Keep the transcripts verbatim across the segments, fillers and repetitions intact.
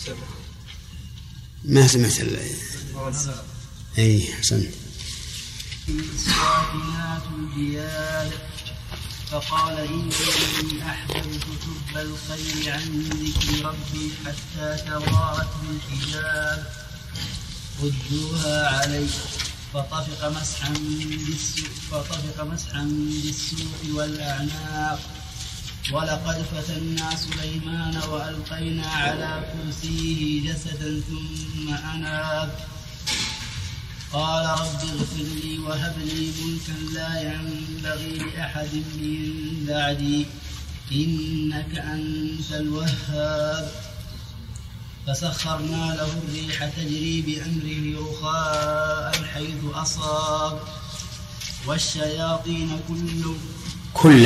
ما سمعت ال اي حسن. الصافنات الجياد فقال إني أحببت حب الخير عن ذكر ربي حتى توارت بالحجاب ردوها علي فطفق مسحا بالسوق فطفق مسحا بالسوق والأعناق. ولقد فتنا سليمان وألقينا على كرسيه جسدا ثم أناب قال رب اغفر لي وهب لي ملكا لا ينبغي لأحد من بعدي إنك أنت الوهاب. فسخرنا له الريح تجري بأمره رخاء حيث أصاب والشياطين كل كل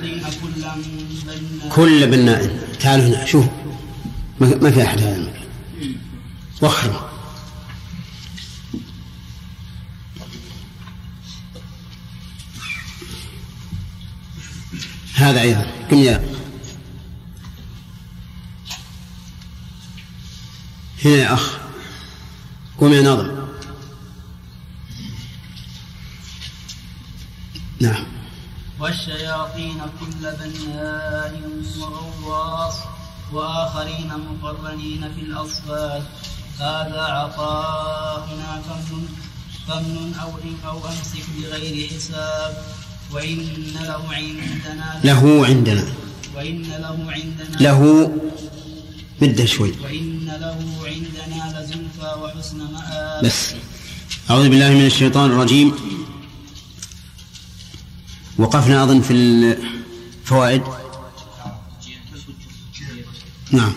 كل, كل بناء. تعالوا هنا شوف ما في أحد هذا وخر هذا أيضا. قم يا هنا يا أخ قم يا ناظم. نعم. والشياطين كل بناء وغواص وآخرين مقرنين في الأصفاد هذا عطاؤنا فمن أو أو أمسك بغير حساب وإن له عندنا له عندنا وإن له عندنا له مده شوي وإن له عندنا لزلفى وحسن مآب. بس أعوذ بالله من الشيطان الرجيم. وقفنا أظن في الفوائد. نعم.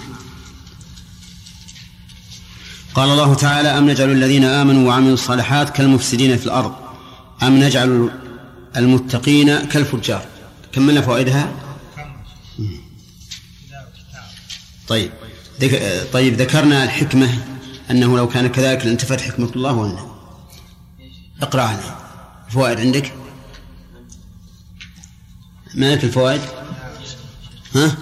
قال الله تعالى أم نجعل الذين آمنوا وعملوا الصالحات كالمفسدين في الأرض أم نجعل المتقين كالفجار. كملنا فوائدها. طيب طيب ذكرنا الحكمة أنه لو كان كذلك لانتفت حكمة الله وأنه. اقرأ عنها فوائد عندك. ما لك الفوائد؟ ها؟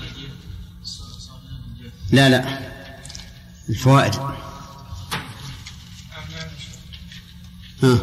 لا لا الفوائد. ها؟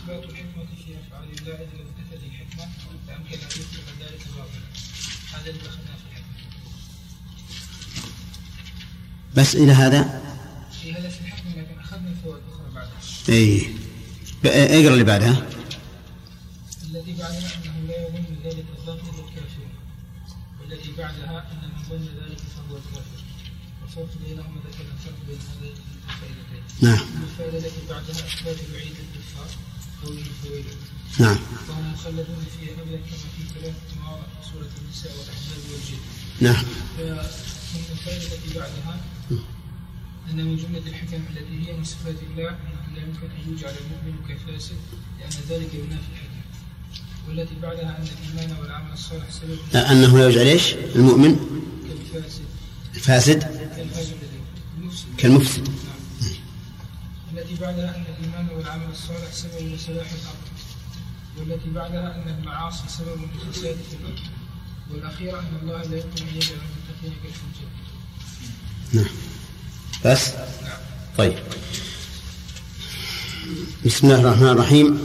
بس إلى هذا في هذا في الحكم لكن أخذنا فوائد أخرى بعدها. إيه اقرأ اللي بعدها. التي بعدها أنه لا يظن ذلك الظن إلا الكافر والتي بعدها أن من ظن ذلك فهو الكافر وفرق بينهما ذكر الفرق بين هذين الفائدتين. نعم. الفائدة التي بعدها إثبات الوعيد للكفار قوله فويل. نعم. وهم مخلدون فيها أبدا كما في ثلاث مواضع في سورة النساء والأحزاب والجن. نعم. ثم الفائدة التي بعدها أن من جملة الحكم التي هي من صفات الله أنه لا يمكن أن يجعل المؤمن كفاسد لأن ذلك ينافي الحكم. والتي بعدها أن الإيمان والعمل الصالح سبب أنه لا يجعل إيش المؤمن كالفاسد الفاسد كالمفسد. نعم. التي بعدها أن الإيمان والعمل الصالح سبب لصلاح الأرض. والتي بعدها أن المعاصي سبب لفساد في الأرض. والأخيرة أن الله لا يمكن أن يجعل المتقين كالفجار. نعم. بس طيب بسم الله الرحمن الرحيم.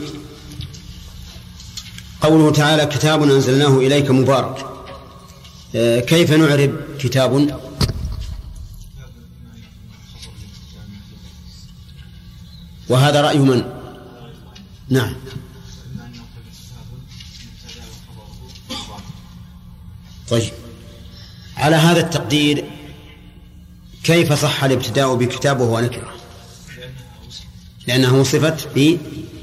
قوله تعالى كتاب أنزلناه إليك مبارك. آه كيف نعرب كتاب؟ وهذا رأي من؟ نعم. طيب على هذا التقدير كيف صح الابتداء بكتاب وهو نكرة؟ لأنه وصفت ب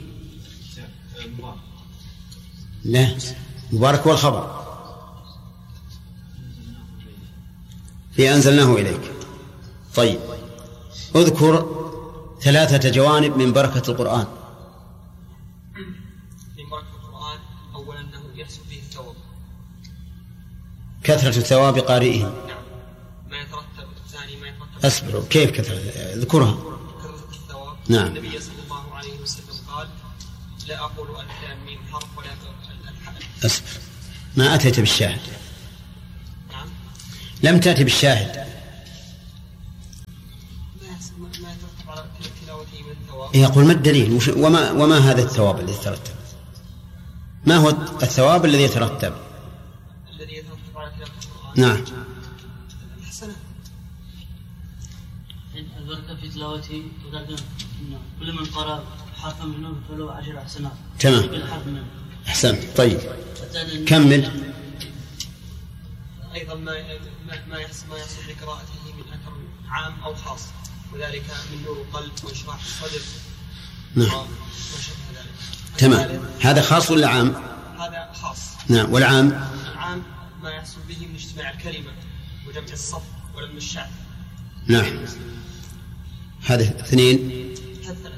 لا مبارك والخبر في أنزلناه إليك. طيب اذكر ثلاثة جوانب من بركة القرآن. من بركة القرآن أولا أنه يحصل فيه الثواب كثرة الثواب قارئه. نعم. ما يترتب الثاني ما يترتب أصبروا كيف كثرة اذكرها. كثرة الثواب. نعم. النبي صلى الله عليه وسلم قال لا أقول ألف لام ميم حرف ولا أصبر ما أتيت بالشاهد. نعم. لم تأتي بالشاهد. ما يترتب على تلاوته من ثواب. يقول ما الدليل وما وما هذا الثواب الذي يترتب؟ ما هو الثواب الذي يترتب؟ الذي يترتب على تلاوة القرآن. نعم. الحسنة. البركة في تلاوته كل من قرأ حرفا منه فله عشر حسنات. تمام. أحسنت. طيب. كمل. أيضا ما ما يحصل ما يحصل بقراءته من أثر عام أو خاص، وذلك من نور القلب وإشراح الصدر. نعم. تمام. هذا خاص ولا عام؟ هذا خاص. نعم. والعام؟ العام ما يحصل به من اجتماع الكلمة وجمع الصف ولم الشعب. نعم. هذا اثنين. هذا